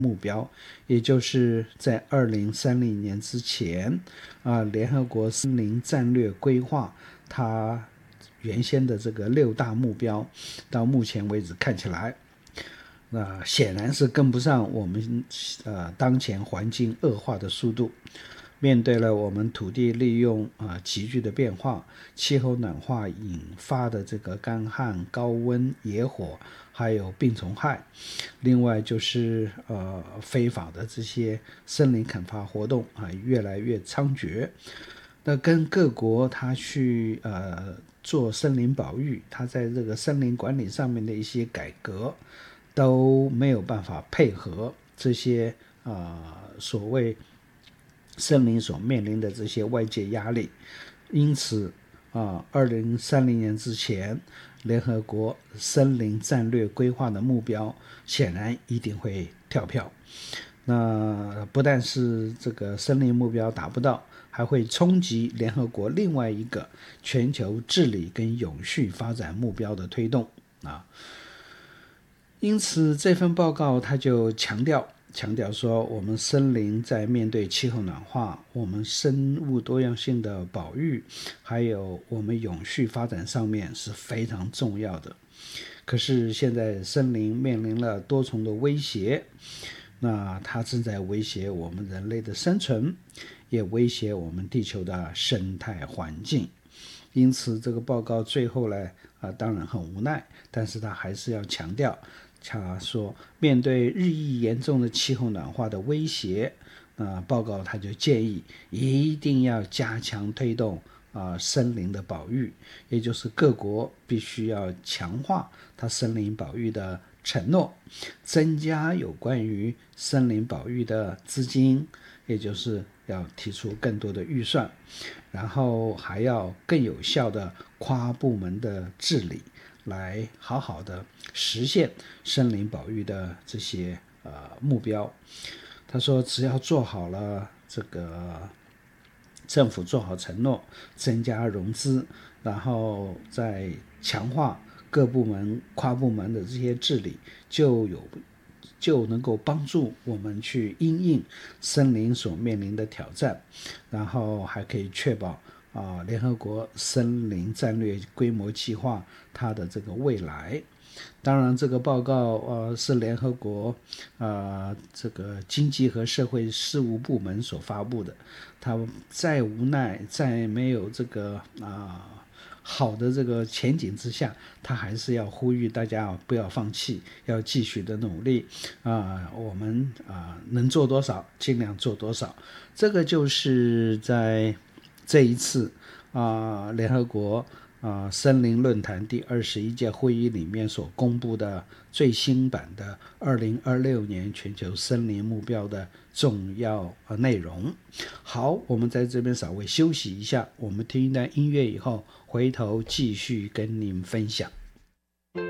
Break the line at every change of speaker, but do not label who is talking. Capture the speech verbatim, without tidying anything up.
目标，也就是在二零三零年之前啊，联合国森林战略规划它原先的这个六大目标，到目前为止看起来，那、呃、显然是跟不上我们呃当前环境恶化的速度。面对了我们土地利用啊、呃、急剧的变化，气候暖化引发的这个干旱、高温、野火，还有病虫害，另外就是呃非法的这些森林砍伐活动啊越来越猖獗。那跟各国他去呃做森林保育，他在这个森林管理上面的一些改革都没有办法配合这些啊、呃、所谓森林所面临的这些外界压力，因此啊，二零三零年之前，联合国森林战略规划的目标显然一定会跳票。那不但是这个森林目标达不到，还会冲击联合国另外一个全球治理跟永续发展目标的推动啊。因此，这份报告它就强调。强调说，我们森林在面对气候暖化、我们生物多样性的保育，还有我们永续发展上面是非常重要的。可是现在森林面临了多重的威胁，那它正在威胁我们人类的生存，也威胁我们地球的生态环境。因此，这个报告最后呢，啊，当然很无奈，但是他还是要强调。他说，面对日益严重的气候暖化的威胁，呃，报告他就建议一定要加强推动啊、呃、森林的保育，也就是各国必须要强化它森林保育的承诺，增加有关于森林保育的资金，也就是要提出更多的预算，然后还要更有效的跨部门的治理，来好好的实现森林保育的这些呃目标。他说，只要做好了这个政府做好承诺，增加融资，然后再强化各部门跨部门的这些治理，就有就能够帮助我们去因应森林所面临的挑战，然后还可以确保啊，联合国森林战略规模计划它的这个未来。当然，这个报告呃是联合国呃这个经济和社会事务部门所发布的。它再无奈，在没有这个啊、呃、好的这个前景之下，它还是要呼吁大家不要放弃，要继续的努力啊、呃。我们啊、呃、能做多少，尽量做多少。这个就是在这一次啊、呃、联合国啊、呃，森林论坛第二十一届会议里面所公布的最新版的二零二六年全球森林目标的重要内容。好，我们在这边稍微休息一下，我们听一段音乐以后，回头继续跟您分享。